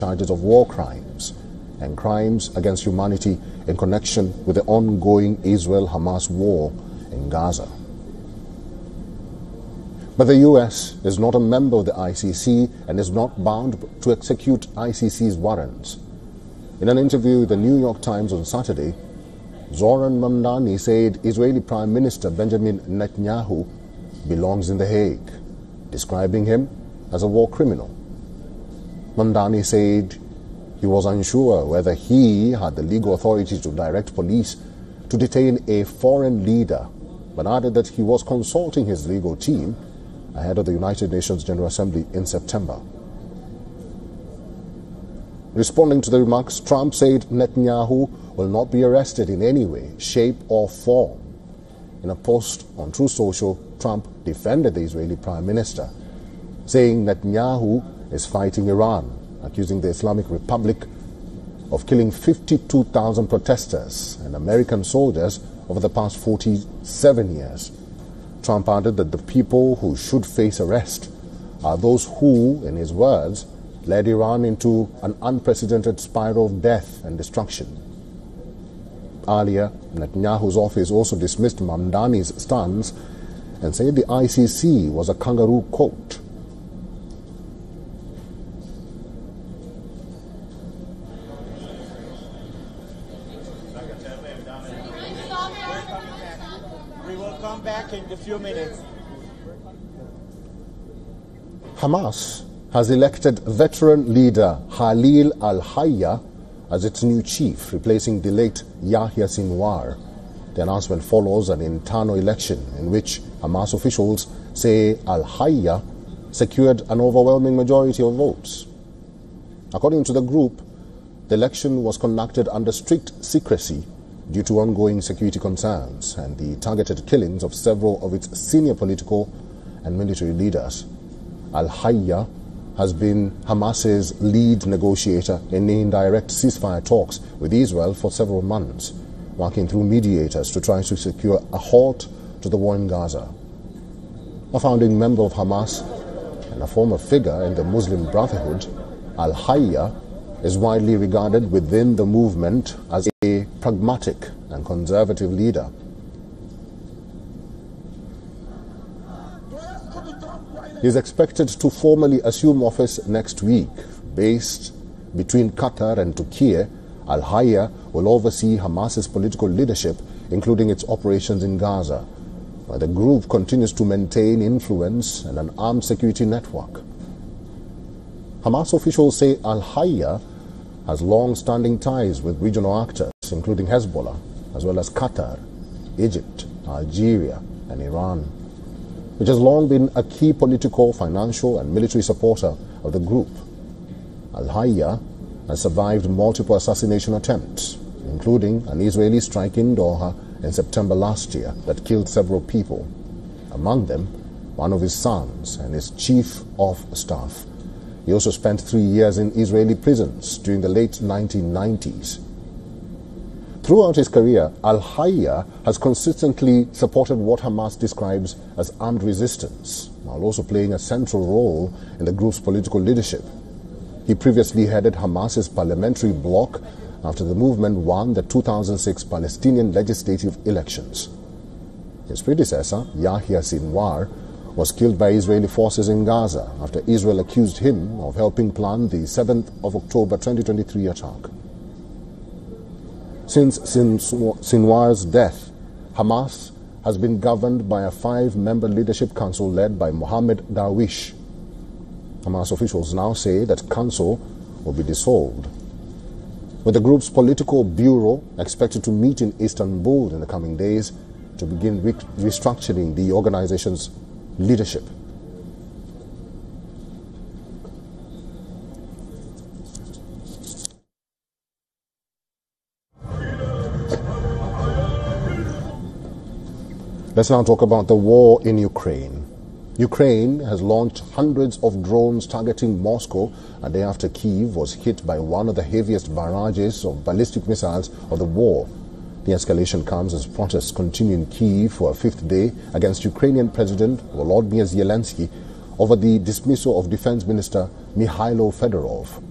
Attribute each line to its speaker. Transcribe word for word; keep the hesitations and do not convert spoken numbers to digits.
Speaker 1: charges of war crimes and crimes against humanity in connection with the ongoing Israel-Hamas war in Gaza. But the U S is not a member of the I C C and is not bound to execute I C C's warrants. In an interview with the New York Times on Saturday, Zoran Mamdani said Israeli Prime Minister Benjamin Netanyahu belongs in The Hague, describing him as a war criminal. Mamdani said he was unsure whether he had the legal authority to direct police to detain a foreign leader, but added that he was consulting his legal team ahead of the United Nations General Assembly in September. Responding to the remarks, Trump said Netanyahu will not be arrested in any way, shape or form. In a post on Truth Social, Trump defended the Israeli Prime Minister, saying Netanyahu is fighting Iran, accusing the Islamic Republic of killing fifty-two thousand protesters and American soldiers over the past forty-seven years. Trump added that the people who should face arrest are those who, in his words, led Iran into an unprecedented spiral of death and destruction. Earlier, Netanyahu's office also dismissed Mamdani's stance and said the I C C was a kangaroo court.
Speaker 2: We will come back in a few minutes.
Speaker 1: Hamas has elected veteran leader Khalil al-Hayya as its new chief, replacing the late Yahya Sinwar. The announcement follows an internal election in which Hamas officials say al-Hayya secured an overwhelming majority of votes. According to the group, the election was conducted under strict secrecy due to ongoing security concerns and the targeted killings of several of its senior political and military leaders. Al-Hayya has been Hamas's lead negotiator in indirect ceasefire talks with Israel for several months, working through mediators to try to secure a halt to the war in Gaza. A founding member of Hamas and a former figure in the Muslim Brotherhood, Al-Hayya is widely regarded within the movement as a pragmatic and conservative leader. He is expected to formally assume office next week. Based between Qatar and Turkey, Al-Hayya will oversee Hamas's political leadership, including its operations in Gaza, where the group continues to maintain influence and an armed security network. Hamas officials say Al-Hayya has long-standing ties with regional actors, including Hezbollah, as well as Qatar, Egypt, Algeria, and Iran, which has long been a key political, financial, and military supporter of the group. Al-Hayya has survived multiple assassination attempts, including an Israeli strike in Doha in September last year that killed several people, among them one of his sons and his chief of staff. He also spent three years in Israeli prisons during the late nineteen nineties. Throughout his career, Al-Hayya has consistently supported what Hamas describes as armed resistance, while also playing a central role in the group's political leadership. He previously headed Hamas's parliamentary bloc after the movement won the two thousand six Palestinian legislative elections. His predecessor, Yahya Sinwar, was killed by Israeli forces in Gaza after Israel accused him of helping plan the seventh of October twenty twenty-three attack. Since Sinwar's death, Hamas has been governed by a five-member leadership council led by Mohammed Darwish. Hamas officials now say that council will be dissolved, with the group's political bureau expected to meet in Istanbul in the coming days to begin re restructuring the organization's leadership. Let's now talk about the war in Ukraine. Ukraine has launched hundreds of drones targeting Moscow a day after Kyiv was hit by one of the heaviest barrages of ballistic missiles of the war. The escalation comes as protests continue in Kyiv for a fifth day against Ukrainian President Volodymyr Zelensky over the dismissal of Defense Minister Mikhailo Fedorov.